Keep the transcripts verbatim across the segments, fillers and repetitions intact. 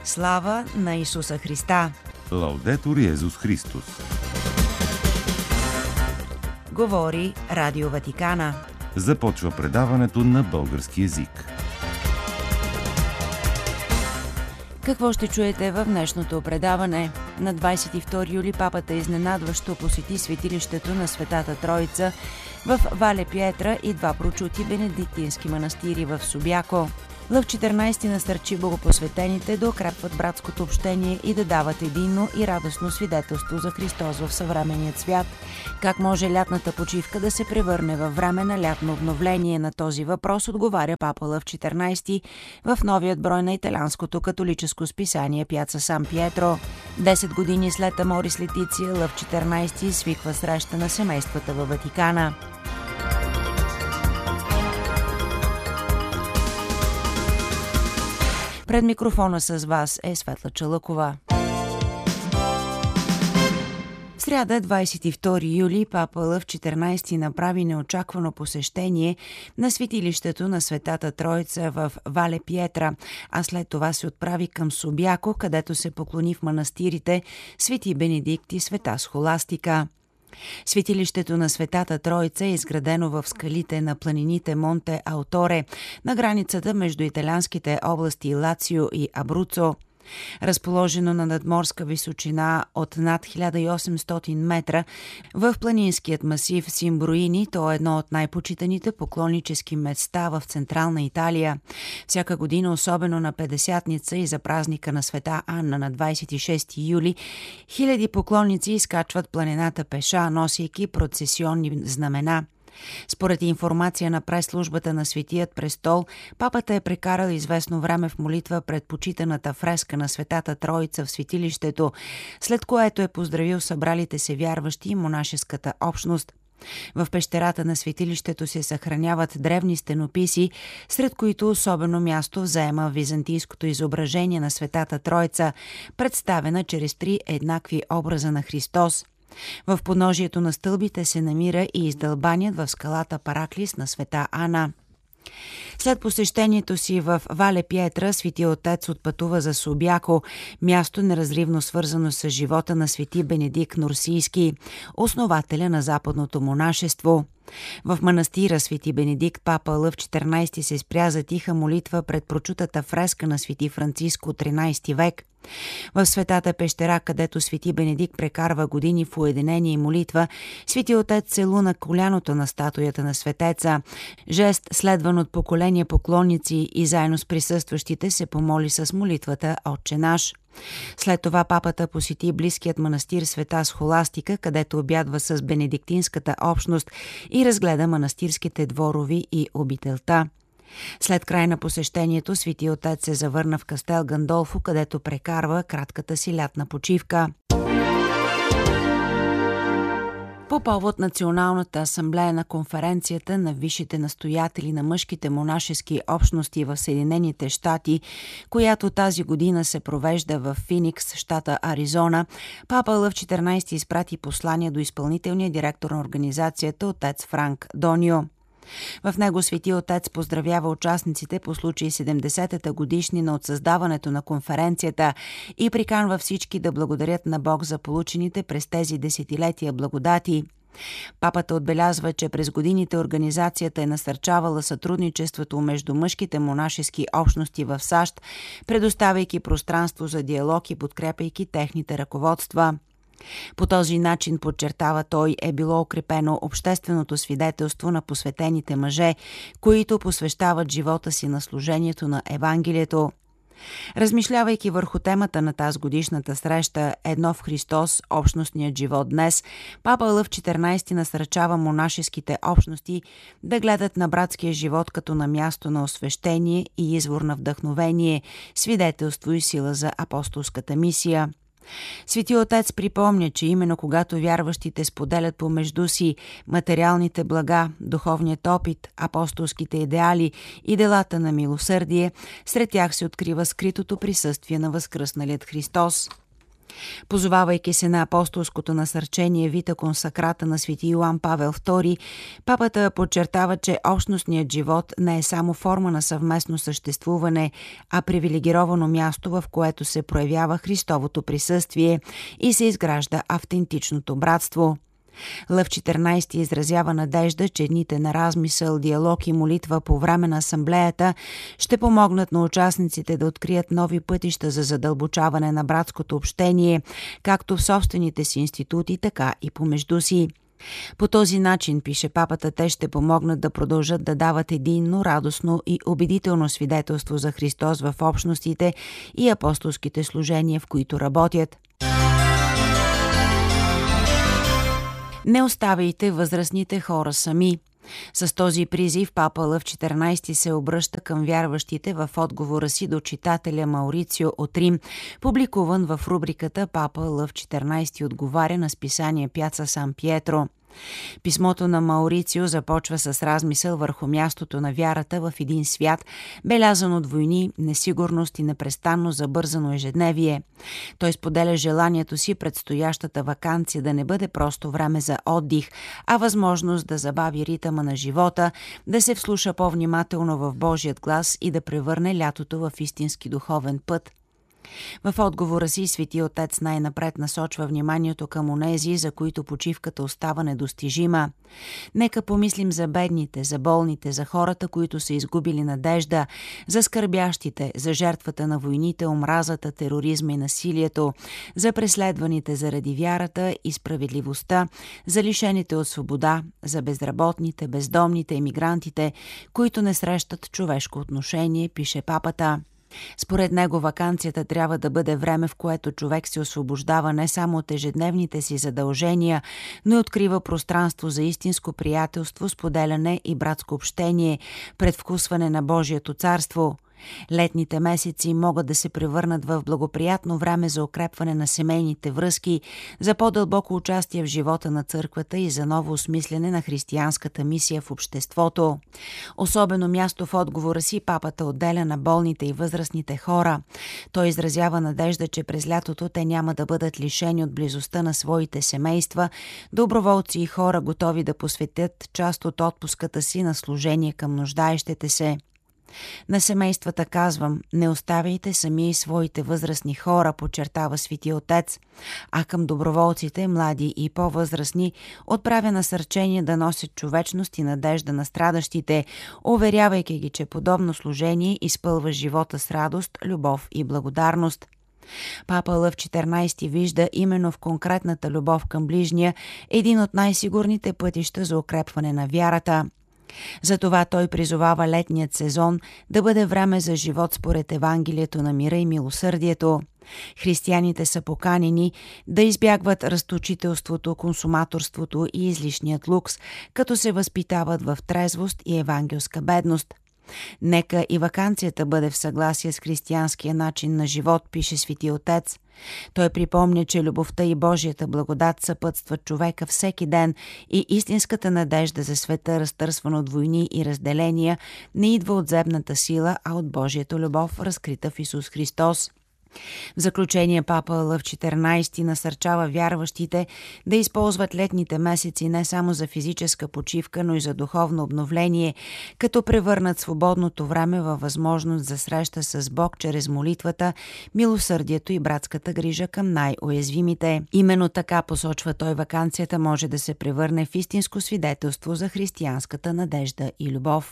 Слава на Исуса Христа! Лаудетур Йезус Христос! Говори Радио Ватикана. Започва предаването на български език. Какво ще чуете в днешното предаване? На двадесет и втори юли папата изненадващо посети светилището на Светата Троица в Вале Пиетра и два прочути бенедиктински манастири в Субяко. Лъв четиринадесети насърчи богопосветените да укрепват братското общение и да дават единно и радостно свидетелство за Христос в съвременният свят. Как може лятната почивка да се превърне във време на лятно обновление? На този въпрос отговаря папа Лъв четиринадесети в новият брой на италианското католическо списание Пяца Сан Пиетро. Десет години след Аморис Летиция, Лъв четиринадесети свиква среща на семействата във Ватикана. Пред микрофона с вас е Светла Чалъкова. В сряда, двадесет и втори юли, папа Лъв четиринадесети направи неочаквано посещение на светилището на Светата Троица в Вале Пиетра, а след това се отправи към Субяко, където се поклони в манастирите Свети Бенедикт и Света Схоластика. Светилището на Светата Троица е изградено в скалите на планините Монте Ауторе, на границата между италианските области Лацио и Абруцо. Разположено на надморска височина от над хиляда и осемстотин метра в планинският масив Симбруини, то е едно от най-почитаните поклоннически места в Централна Италия. Всяка година, особено на Петдесятница и за празника на Света Анна на двадесет и шести юли, хиляди поклонници изкачват планината пеша, носейки процесионни знамена. Според информация на прес-службата на Светият престол, папата е прекарал известно време в молитва пред почитаната фреска на Светата Троица в светилището, след което е поздравил събралите се вярващи и монашеската общност. В пещерата на светилището се съхраняват древни стенописи, сред които особено място заема византийското изображение на Светата Троица, представена чрез три еднакви образа на Христос. В подножието на стълбите се намира и издълбаният в скалата Параклис на Света Ана. След посещението си в Вале Пиетра, Светия Отец отпътува за Субяко, място неразривно свързано с живота на Свети Бенедикт Нурсийски, основателя на западното монашество. В манастира Свети Бенедикт папа Лъв четиринадесети се спря за тиха молитва пред прочутата фреска на Свети Франциско от тринадесети век. В Светата пещера, където Свети Бенедикт прекарва години в уединение и молитва, Свети Отец целу на коляното на статуята на светеца. Жест, следван от поколения поклонници, и заедно с присъстващите се помоли с молитвата Отче наш. След това папата посети близкият манастир Света Схоластика, където обядва с бенедиктинската общност и разгледа манастирските дворови и обителта. След край на посещението, Свети Отец се завърна в Кастел Гандолфо, където прекарва кратката си лятна почивка. По повод Националната асамблея на конференцията на висшите настоятели на мъжките монашески общности в Съединените щати, която тази година се провежда в Финикс, щата Аризона, папа Лъв четиринадесети изпрати послание до изпълнителния директор на организацията отец Франк Донио. В него Свети Отец поздравява участниците по случай седемдесетата годишнина от създаването на конференцията и приканва всички да благодарят на Бог за получените през тези десетилетия благодати. Папата отбелязва, че през годините организацията е насърчавала сътрудничеството между мъжките монашески общности в САЩ, предоставяйки пространство за диалог и подкрепяйки техните ръководства. По този начин, подчертава той, е било укрепено общественото свидетелство на посветените мъже, които посвещават живота си на служението на Евангелието. Размишлявайки върху темата на тази годишната среща «Едно в Христос, общностният живот днес», папа Лъв четиринадесети насърчава монашеските общности да гледат на братския живот като на място на освещение и извор на вдъхновение, свидетелство и сила за апостолската мисия. Свети Отец припомня, че именно когато вярващите споделят помежду си материалните блага, духовният опит, апостолските идеали и делата на милосърдие, сред тях се открива скритото присъствие на възкръсналият Христос. Позовавайки се на апостолското насърчение Vita Consacrata на свети Йоан Павел втори, папата подчертава, че общностният живот не е само форма на съвместно съществуване, а привилегировано място, в което се проявява Христовото присъствие и се изгражда автентичното братство. Лъв четиринайсети изразява надежда, че дните на размисъл, диалог и молитва по време на асамблеята ще помогнат на участниците да открият нови пътища за задълбочаване на братското общение, както в собствените си институти, така и помежду си. По този начин, пише папата, те ще помогнат да продължат да дават единно, радостно и убедително свидетелство за Христос в общностите и апостолските служения, в които работят. Не оставяйте възрастните хора сами. С този призив папа Лъв четиринайсети се обръща към вярващите в отговора си до читателя Маурицио от Рим, публикуван в рубриката «Папа Лъв четиринайсети отговаря» на списание Пяца Сан Пиетро. Писмото на Маурицио започва с размисъл върху мястото на вярата в един свят, белязан от войни, несигурност и непрестанно забързано ежедневие. Той споделя желанието си предстоящата ваканция да не бъде просто време за отдих, а възможност да забави ритъма на живота, да се вслуша по-внимателно в Божият глас и да превърне лятото в истински духовен път. В отговора си Свети Отец най-напред насочва вниманието към онези, за които почивката остава недостижима. Нека помислим за бедните, за болните, за хората, които са изгубили надежда, за скърбящите, за жертвата на войните, омразата, тероризма и насилието, за преследваните заради вярата и справедливостта, за лишените от свобода, за безработните, бездомните, емигрантите, които не срещат човешко отношение, пише папата. Според него ваканцията трябва да бъде време, в което човек се освобождава не само от ежедневните си задължения, но и открива пространство за истинско приятелство, споделяне и братско общение, предвкусване на Божието царство. Летните месеци могат да се превърнат в благоприятно време за укрепване на семейните връзки, за по-дълбоко участие в живота на църквата и за ново осмислене на християнската мисия в обществото. Особено място в отговора си папата отделя на болните и възрастните хора. Той изразява надежда, че през лятото те няма да бъдат лишени от близостта на своите семейства, доброволци и хора готови да посветят част от отпуската си на служение към нуждаещите се. На семействата казвам, не оставяйте сами своите възрастни хора, подчертава Свети Отец, а към доброволците, млади и по-възрастни, отправя насърчение да носят човечност и надежда на страдащите, уверявайки ги, че подобно служение изпълва живота с радост, любов и благодарност. Папа Лъв четиринайсети вижда именно в конкретната любов към ближния един от най-сигурните пътища за укрепване на вярата. Затова той призовава летният сезон да бъде време за живот според Евангелието на мира и милосърдието. Християните са поканени да избягват разточителството, консуматорството и излишният лукс, като се възпитават в трезвост и евангелска бедност. Нека и ваканцията бъде в съгласие с християнския начин на живот, пише Свети Отец. Той припомня, че любовта и Божията благодат съпътстват човека всеки ден и истинската надежда за света, разтърсван от войни и разделения, не идва от земната сила, а от Божията любов, разкрита в Исус Христос. В заключение папа Лъв четиринайсети насърчава вярващите да използват летните месеци не само за физическа почивка, но и за духовно обновление, като превърнат свободното време във възможност за среща с Бог чрез молитвата, милосърдието и братската грижа към най-уязвимите. Именно така, посочва той, ваканцията може да се превърне в истинско свидетелство за християнската надежда и любов.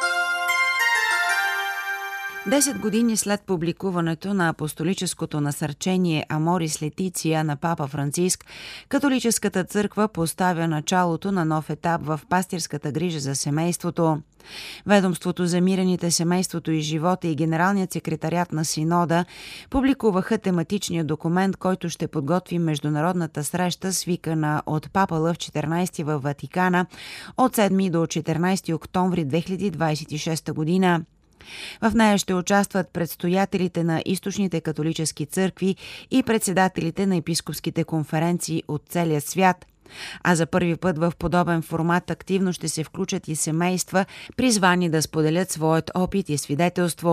Десет години след публикуването на апостолическото насърчение Аморис Летиция на папа Франциск, католическата църква поставя началото на нов етап в пастирската грижа за семейството. Ведомството за мирените, семейството и живота и генералният секретариат на Синода публикуваха тематичния документ, който ще подготви международната среща, свикана от папа Лъв четиринайсети във Ватикана от седми до четиринайсети октомври две хиляди двайсет и шеста година. В нея ще участват предстоятелите на източните католически църкви и председателите на епископските конференции от целия свят. А за първи път в подобен формат активно ще се включат и семейства, призвани да споделят своят опит и свидетелство.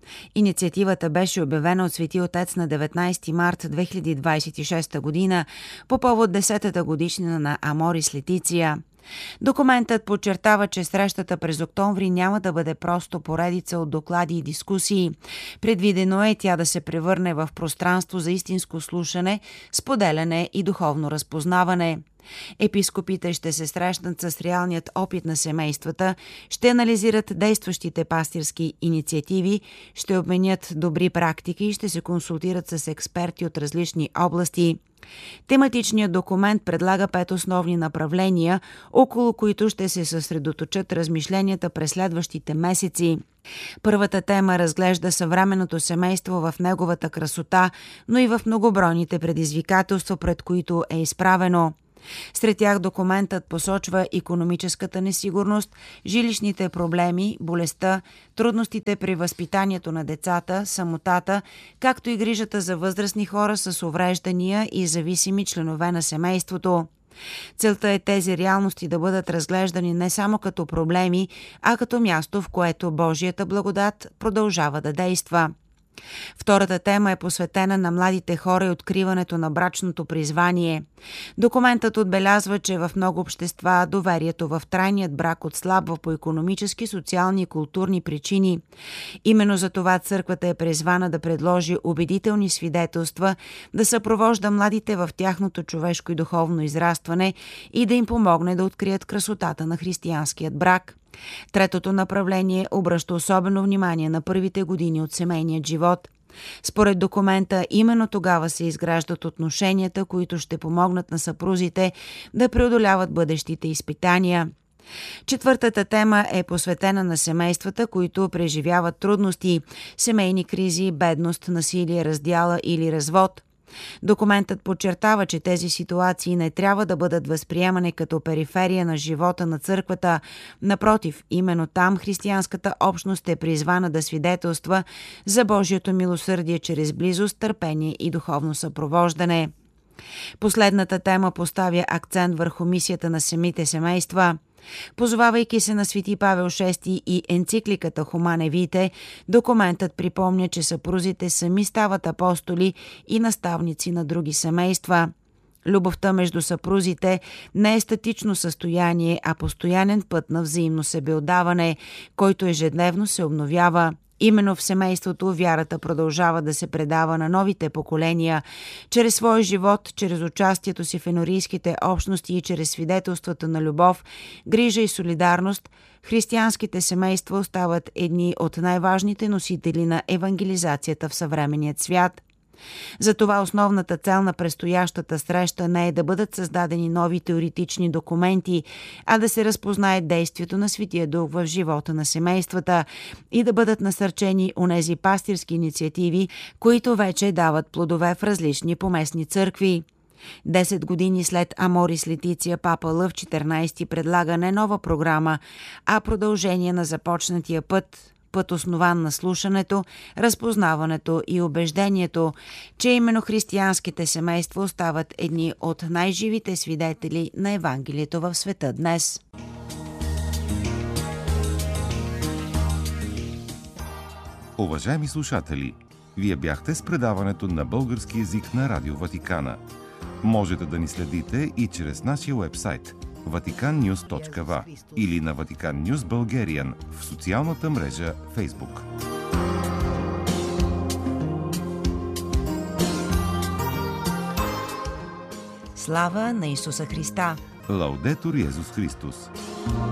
Инициативата беше обявена от Свети Отец на деветнайсети март две хиляди двайсет и шеста година по повод десетата годишнина на Аморис Летиция. Документът подчертава, че срещата през октомври няма да бъде просто поредица от доклади и дискусии. Предвидено е тя да се превърне в пространство за истинско слушане, споделяне и духовно разпознаване. Епископите ще се срещнат с реалният опит на семействата, ще анализират действащите пастирски инициативи, ще обменят добри практики и ще се консултират с експерти от различни области. Тематичният документ предлага пет основни направления, около които ще се съсредоточат размишленията през следващите месеци. Първата тема разглежда съвременното семейство в неговата красота, но и в многобройните предизвикателства, пред които е изправено. Сред тях документът посочва икономическата несигурност, жилищните проблеми, болестта, трудностите при възпитанието на децата, самотата, както и грижата за възрастни хора с увреждания и зависими членове на семейството. Целта е тези реалности да бъдат разглеждани не само като проблеми, а като място, в което Божията благодат продължава да действа. Втората тема е посветена на младите хора и откриването на брачното призвание. Документът отбелязва, че в много общества доверието в трайният брак отслабва по икономически, социални и културни причини. Именно за това църквата е призвана да предложи убедителни свидетелства, да съпровожда младите в тяхното човешко и духовно израстване и да им помогне да открият красотата на християнският брак. Третото направление обръща особено внимание на първите години от семейният живот. Според документа, именно тогава се изграждат отношенията, които ще помогнат на съпрузите да преодоляват бъдещите изпитания. Четвъртата тема е посветена на семействата, които преживяват трудности, семейни кризи, бедност, насилие, раздяла или развод. Документът подчертава, че тези ситуации не трябва да бъдат възприемани като периферия на живота на църквата. Напротив, именно там християнската общност е призвана да свидетелства за Божието милосърдие чрез близост, търпение и духовно съпровождане. Последната тема поставя акцент върху мисията на самите семейства. Позовавайки се на Свети Павел шести и енцикликата Humanae Vitae, документът припомня, че съпрузите сами стават апостоли и наставници на други семейства. Любовта между съпрузите не е статично състояние, а постоянен път на взаимно себеотдаване, който ежедневно се обновява. Именно в семейството вярата продължава да се предава на новите поколения. Чрез своя живот, чрез участието си в енорийските общности и чрез свидетелствата на любов, грижа и солидарност, християнските семейства остават едни от най-важните носители на евангелизацията в съвременният свят. Затова основната цел на предстоящата среща не е да бъдат създадени нови теоретични документи, а да се разпознае действието на Светия Дух в живота на семействата и да бъдат насърчени онези пастирски инициативи, които вече дават плодове в различни поместни църкви. Десет години след Аморис Летиция, папа Лъв четиринайсети предлага не нова програма, а продължение на започнатия път, път основан на слушането, разпознаването и убеждението, че именно християнските семейства остават едни от най-живите свидетели на Евангелието в света днес. Уважаеми слушатели, вие бяхте с предаването на български език на Радио Ватикана. Можете да ни следите и чрез нашия уебсайт ватикан нюз точка ви ей или на Vatican News Bulgarian в социалната мрежа Facebook. Слава на Исуса Христа! Лаудетур Йезус Христос!